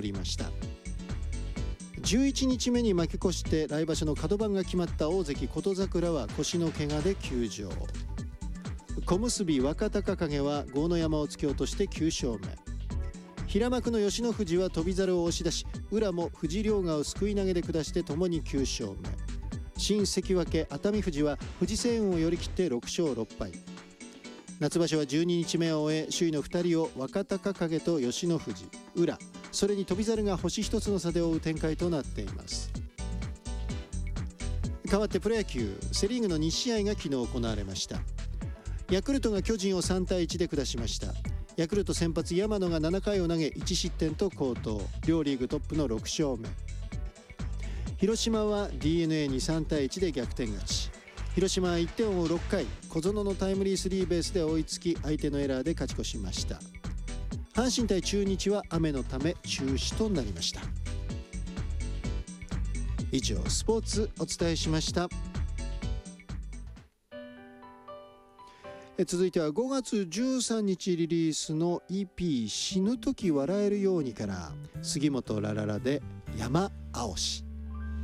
守りました。11日目に負け越して来場所の角番が決まった大関琴櫻は腰の怪我で休場。小結若隆景は豪ノ山を突き落として9勝目。平幕の吉野富士は翔猿を押し出し、宇良も藤良賀をすくい投げで下してともに9勝目。新関脇熱海富士は藤青雲を寄り切って6勝6敗。夏場所は12日目を終え、首位の2人を若隆景と吉野富士、宇良、それに翔猿が星1つの差で追う展開となっています。変わってプロ野球、セリーグの2試合が昨日行われました。ヤクルトが巨人を3対1で下しました。ヤクルト先発山野が7回を投げ1失点と好投、両リーグトップの6勝目。広島は DNA に3対1で逆転勝ち。広島は1点を追う6回、小園のタイムリースリーベースで追いつき、相手のエラーで勝ち越しました。阪神対中日は雨のため中止となりました。以上、スポーツお伝えしました。続いては5月13日リリースの EP 死ぬ時笑えるようにから、杉本ラララで山青し。